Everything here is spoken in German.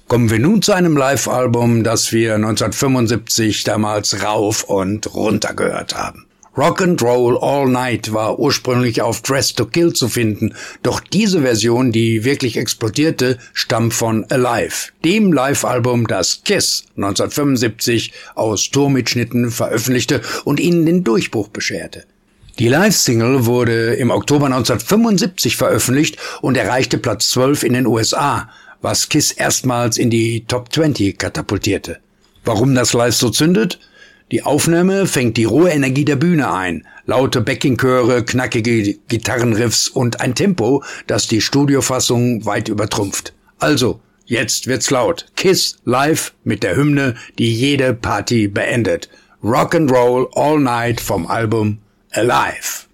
Kommen wir nun zu einem Live-Album, das wir 1975 damals rauf und runter gehört haben. Rock and Roll All Night war ursprünglich auf Dressed to Kill zu finden, doch diese Version, die wirklich explodierte, stammt von Alive, dem Live-Album, das Kiss 1975 aus Tourmitschnitten veröffentlichte und ihnen den Durchbruch bescherte. Die Live-Single wurde im Oktober 1975 veröffentlicht und erreichte Platz 12 in den USA, was Kiss erstmals in die Top 20 katapultierte. Warum das live so zündet? Die Aufnahme fängt die rohe Energie der Bühne ein, laute Backing-Chöre, knackige Gitarrenriffs und ein Tempo, das die Studiofassung weit übertrumpft. Also, jetzt wird's laut. Kiss live mit der Hymne, die jede Party beendet. Rock and Roll All Night vom Album Alive.